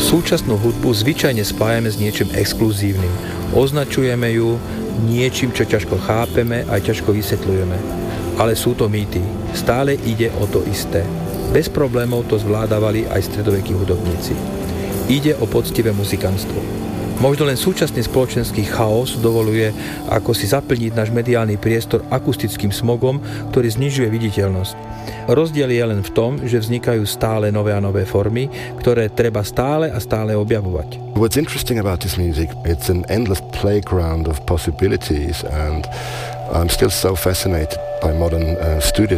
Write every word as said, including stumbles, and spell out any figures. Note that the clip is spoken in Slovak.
Súčasnú hudbu zvyčajne spájame s niečím exkluzívnym. Označujeme ju niečím, čo ťažko chápeme a ťažko vysvetľujeme. Ale sú to mýty. Stále ide o to isté. Bez problémov to zvládavali aj stredovekí hudobníci. Ide o poctivé muzikantstvo. Možno len súčasný spoločenský chaos dovoluje ako si zaplniť náš mediálny priestor akustickým smogom, ktorý znižuje viditeľnosť. Rozdiel je len v tom, že vznikajú stále nové a nové formy, ktoré treba stále a stále objavovať. What's interesting about this music, it's an endless playground of possibilities, and I'm still so fascinated by modern uh, studio